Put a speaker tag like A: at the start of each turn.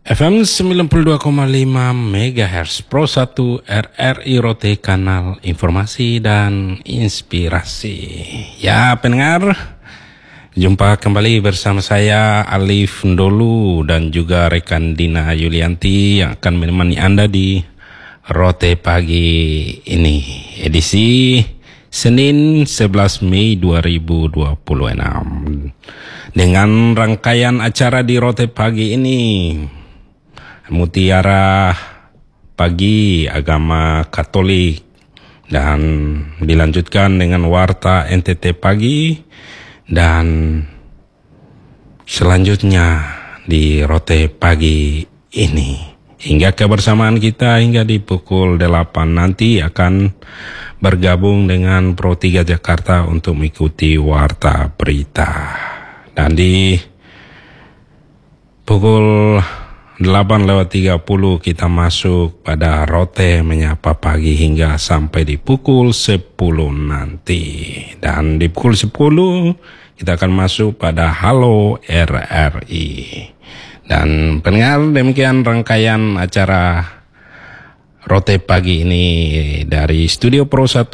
A: FM 92,5 MHz Pro 1 RRI Rote, kanal informasi dan inspirasi. Ya pendengar, jumpa kembali bersama saya Alif Ndolu dan juga rekan Dina Yulianti yang akan menemani Anda di Rote pagi ini, edisi Senin 11 Mei 2026. Dengan rangkaian acara di Rote pagi ini, Mutiara Pagi Agama Katolik, dan dilanjutkan dengan Warta NTT Pagi, dan selanjutnya di Rote pagi ini. Hingga kebersamaan kita hingga di pukul 8 nanti akan bergabung dengan Pro 3 Jakarta untuk mengikuti Warta Berita. Dan di pukul 8:30 kita masuk pada Rote Menyapa Pagi hingga sampai di pukul 10 nanti. Dan di pukul 10 kita akan masuk pada Halo RRI. Dan pendengar, demikian rangkaian acara Rote pagi ini dari Studio Pro 1